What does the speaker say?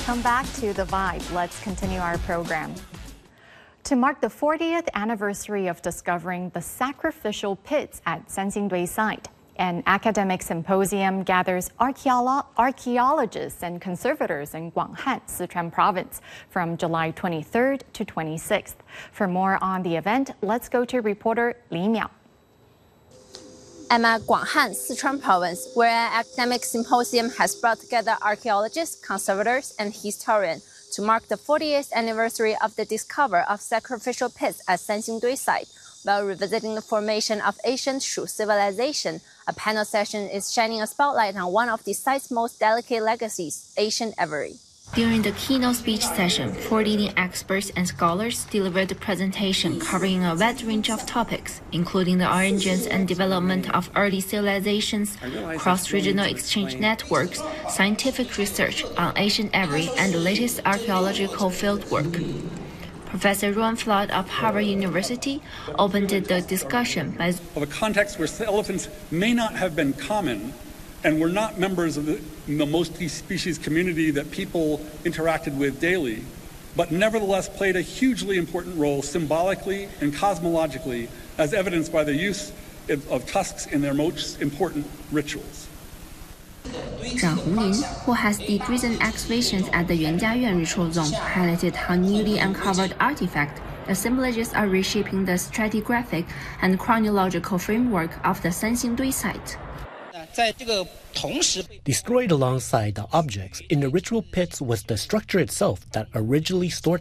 Welcome back to The Vibe. Let's continue our program. To mark the 40th anniversary of discovering the sacrificial pits at Sanxingdui site, an academic symposium gathers archaeologists and conservators in Guanghan, Sichuan province, from July 23rd to 26th. For more on the event, let's go to reporter Li Miao. I'm at Guanghan, Sichuan province, where an academic symposium has brought together archaeologists, conservators, and historians to mark the 40th anniversary of the discovery of sacrificial pits at Sanxingdui site. While revisiting the formation of ancient Shu civilization, a panel session is shining a spotlight on one of the site's most delicate legacies, ancient ivory. During the keynote speech session, 4 leading experts and scholars delivered a presentation covering a wide range of topics, including the origins and development of early civilizations, cross-regional exchange networks, scientific research on ancient ivory, and the latest archaeological fieldwork. Professor Ruan Flood of Harvard University opened the discussion by of a context where elephants may not have been common and were not members of the multi-species community that people interacted with daily, but nevertheless played a hugely important role symbolically and cosmologically, as evidenced by the use of tusks in their most important rituals. Zhang Honglin, who has did recent excavations at the Yuanjiayuan ritual zone, highlighted how newly uncovered artifacts assemblages are reshaping the stratigraphic and chronological framework of the Sanxingdui site. Destroyed alongside the objects in the ritual pits was the structure itself that originally stored